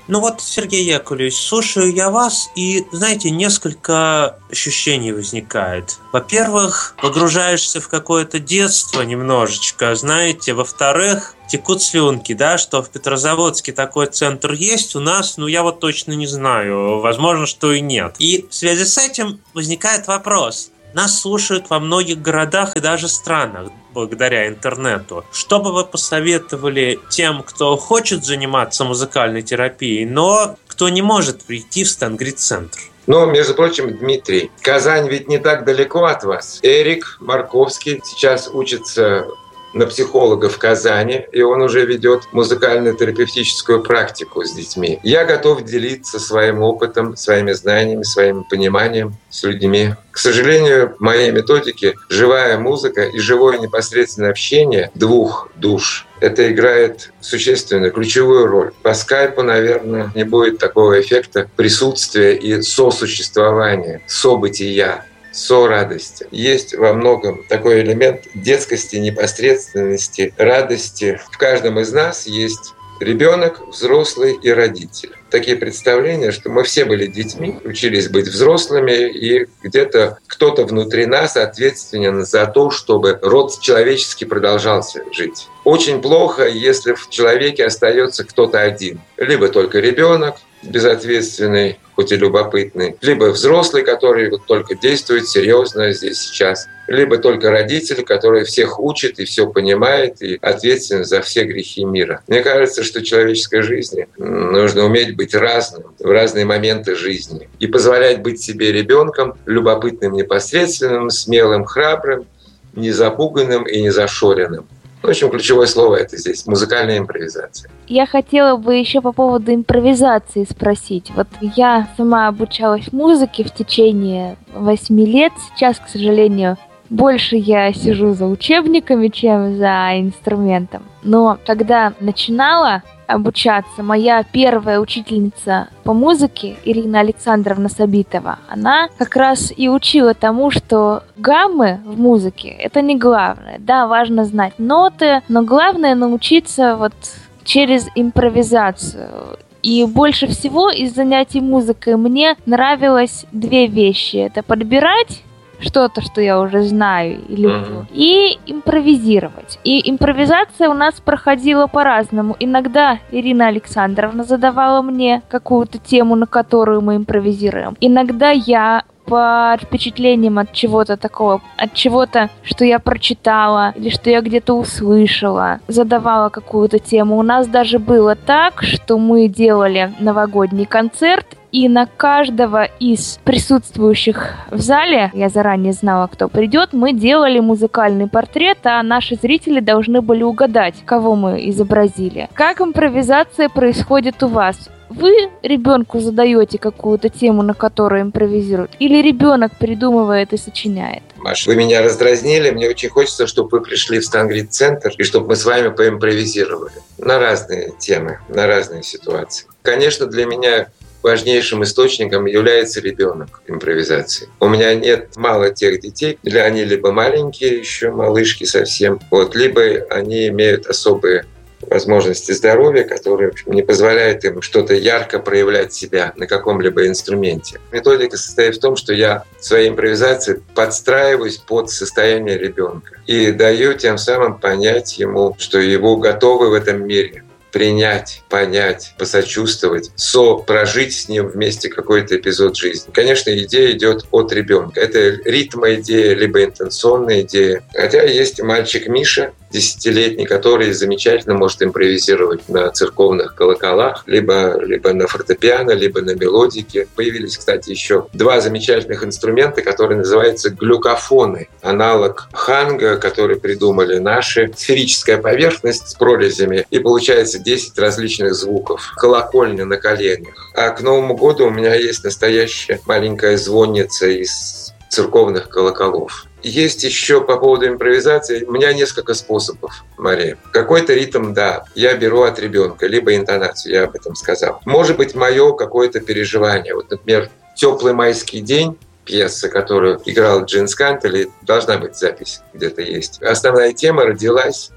Ну вот, Сергей Яковлевич, слушаю я вас, и, знаете, несколько ощущений возникает. Во-первых, погружаешься в какое-то детство немножечко, знаете. Во-вторых, текут слюнки, да, что в Петрозаводске такой центр есть, у нас, я вот точно не знаю, возможно, что и нет. И в связи с этим возникает вопрос. Нас слушают во многих городах и даже странах благодаря интернету. Что бы вы посоветовали тем, кто хочет заниматься музыкальной терапией, но кто не может прийти в Стангрид-центр? Между прочим, Дмитрий, Казань ведь не так далеко от вас. Эрик Марковский сейчас учится на психолога в Казани, и он уже ведет музыкально-терапевтическую практику с детьми. Я готов делиться своим опытом, своими знаниями, своим пониманием с людьми. К сожалению, в моей методике живая музыка и живое непосредственное общение двух душ — это играет существенную, ключевую роль. По скайпу, наверное, не будет такого эффекта присутствия и сосуществования, события, сорадости. Есть во многом такой элемент детскости, непосредственности, радости. В каждом из нас есть ребенок, взрослый и родитель. Такие представления, что мы все были детьми, учились быть взрослыми, и где-то кто-то внутри нас ответственен за то, чтобы род человеческий продолжался жить. Очень плохо, если в человеке остается кто-то один. Либо только ребенок, безответственный, хоть и любопытный, либо взрослый, который только действует серьезно здесь сейчас, либо только родитель, который всех учит и все понимает и ответственен за все грехи мира. Мне кажется, что в человеческой жизни нужно уметь быть разным в разные моменты жизни и позволять быть себе ребенком, любопытным, непосредственным, смелым, храбрым, незапуганным и незашоренным. В общем, ключевое слово это здесь музыкальная импровизация. Я хотела бы еще по поводу импровизации спросить. Вот я сама обучалась музыке в течение 8 лет. Сейчас, к сожалению, больше я сижу за учебниками, чем за инструментом. Но когда начинала обучаться, моя первая учительница по музыке, Ирина Александровна Сабитова, она как раз и учила тому, что гаммы в музыке — это не главное. Да, важно знать ноты, но главное научиться через импровизацию. И больше всего из занятий музыкой мне нравилось 2 вещи. Это подбирать что-то, что я уже знаю и люблю, и импровизировать. И импровизация у нас проходила по-разному. Иногда Ирина Александровна задавала мне какую-то тему, на которую мы импровизируем. Иногда я под впечатлением от чего-то такого, от чего-то, что я прочитала или что я где-то услышала, задавала какую-то тему. У нас даже было так, что мы делали новогодний концерт, и на каждого из присутствующих в зале, я заранее знала, кто придет, мы делали музыкальный портрет, а наши зрители должны были угадать, кого мы изобразили. Как импровизация происходит у вас? Вы ребенку задаете какую-то тему, на которую импровизируют, или ребенок придумывает и сочиняет? Маша, вы меня раздразнили. Мне очень хочется, чтобы вы пришли в Стангрид-центр и чтобы мы с вами поимпровизировали на разные темы, на разные ситуации. Конечно, для меня важнейшим источником является ребенок импровизации. У меня мало тех детей, или они либо маленькие еще, малышки совсем, либо они имеют особые возможности здоровья, которые не позволяют им что-то ярко проявлять себя на каком-либо инструменте. Методика состоит в том, что я в своей импровизации подстраиваюсь под состояние ребенка и даю тем самым понять ему, что его готовы в этом мире принять, понять, посочувствовать, прожить с ним вместе какой-то эпизод жизни. Конечно, идея идет от ребенка. Это ритм идея, либо интенционная идея. Хотя есть мальчик Миша, 10-летний, который замечательно может импровизировать на церковных колоколах, либо на фортепиано, либо на мелодике. Появились, кстати, еще 2 замечательных инструмента, которые называются глюкофоны. Аналог ханга, который придумали наши. Сферическая поверхность с прорезями, и получается 10 различных звуков. Колокольня на коленях. А к Новому году у меня есть настоящая маленькая звонница из церковных колоколов. Есть еще по поводу импровизации. У меня несколько способов, Мария. Какой-то ритм, да, я беру от ребенка, либо интонацию, я об этом сказал. Может быть, мое какое-то переживание. Например, «Теплый майский день», пьеса, которую играл Джин Скантелли, должна быть запись где-то есть. Основная тема родилась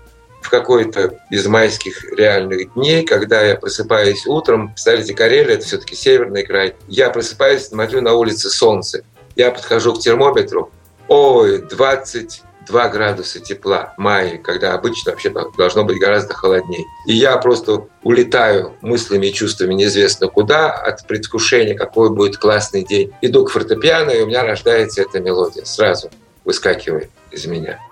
в какой-то из майских реальных дней, когда я просыпаюсь утром, представляете, Карелия – это все-таки северный край, я просыпаюсь, смотрю на улице солнце, я подхожу к термометру, 22 градуса тепла в мае, когда обычно вообще должно быть гораздо холоднее. И я просто улетаю мыслями и чувствами неизвестно куда от предвкушения, какой будет классный день. Иду к фортепиано, и у меня рождается эта мелодия. Сразу выскакивает из меня.